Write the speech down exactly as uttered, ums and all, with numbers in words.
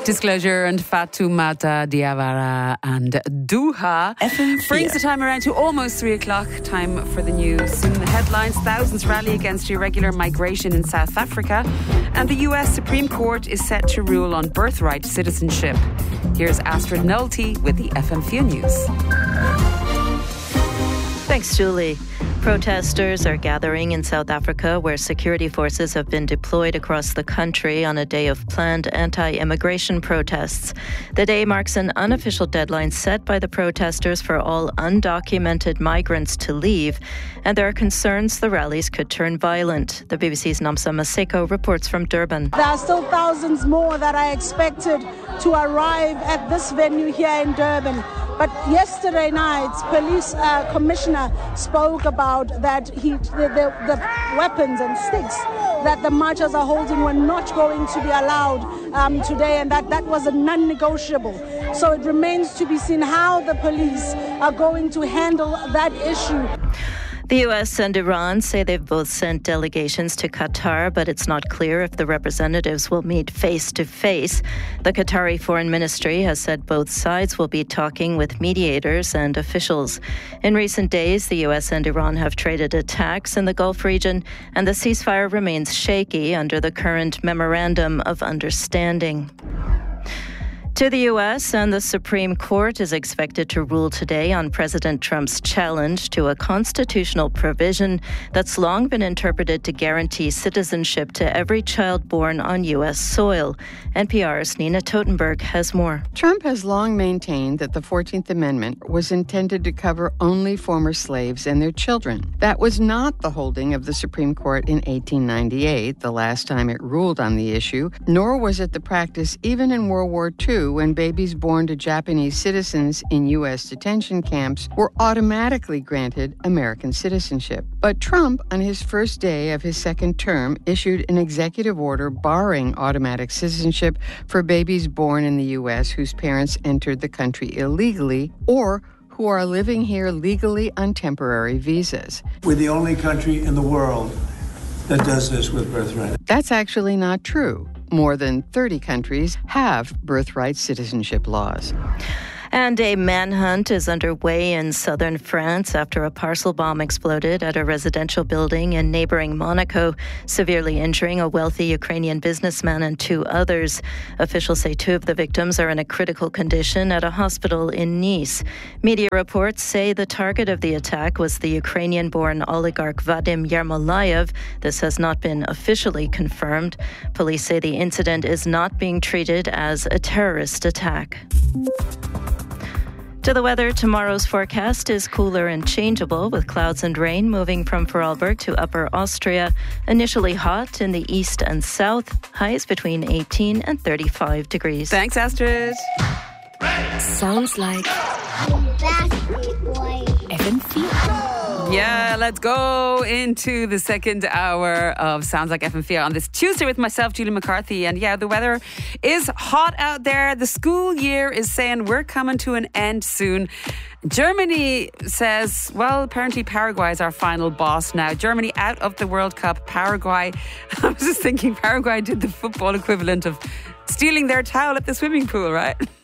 Disclosure and Fatoumata Diawara and Duha brings the time around to almost three o'clock. Time for the news. Soon the headlines: thousands rally against irregular migration in South Africa, and the U S Supreme Court is set to rule on birthright citizenship. Here's Astrid Nolte with the F M F I A News. Thanks, Julie. Protesters are gathering in South Africa, where security forces have been deployed across the country on a day of planned anti-immigration protests. The day marks an unofficial deadline set by the protesters for all undocumented migrants to leave, and there are concerns the rallies could turn violent. The B B C's Namsa Maseko reports from Durban. There are still thousands more that are expected to arrive at this venue here in Durban. But yesterday night, police uh, commissioner spoke about that he, the, the, the weapons and sticks that the marchers are holding were not going to be allowed um, today, and that that was a non-negotiable. So it remains to be seen how the police are going to handle that issue. The U S and Iran say they've both sent delegations to Qatar, but it's not clear if the representatives will meet face-to-face. The Qatari Foreign Ministry has said both sides will be talking with mediators and officials. In recent days, the U S and Iran have traded attacks in the Gulf region, and the ceasefire remains shaky under the current Memorandum of Understanding. To the U S, and the Supreme Court is expected to rule today on President Trump's challenge to a constitutional provision that's long been interpreted to guarantee citizenship to every child born on U S soil. N P R's Nina Totenberg has more. Trump has long maintained that the fourteenth Amendment was intended to cover only former slaves and their children. That was not the holding of the Supreme Court in eighteen ninety-eight, the last time it ruled on the issue, nor was it the practice even in World War Two, when babies born to Japanese citizens in U S detention camps were automatically granted American citizenship. But Trump, on his first day of his second term, issued an executive order barring automatic citizenship for babies born in the U S whose parents entered the country illegally or who are living here legally on temporary visas. We're the only country in the world that does this with birthright. That's actually not true. More than thirty countries have birthright citizenship laws. And a manhunt is underway in southern France after a parcel bomb exploded at a residential building in neighboring Monaco, severely injuring a wealthy Ukrainian businessman and two others. Officials say two of the victims are in a critical condition at a hospital in Nice. Media reports say the target of the attack was the Ukrainian-born oligarch Vadim Yermolayev. This has not been officially confirmed. Police say the incident is not being treated as a terrorist attack. To the weather, tomorrow's forecast is cooler and changeable, with clouds and rain moving from Vorarlberg to Upper Austria. Initially hot in the east and south, highs between eighteen and thirty-five degrees. Thanks, Astrid. Sounds like F M F I A. Yeah, let's go into the second hour of Sounds Like F M F I A on this Tuesday with myself, Julie McCarthy. And yeah, the weather is hot out there. The school year is saying we're coming to an end soon. Germany says, well, apparently Paraguay is our final boss now. Germany out of the World Cup. Paraguay, I was just thinking Paraguay did the football equivalent of stealing their towel at the swimming pool, right?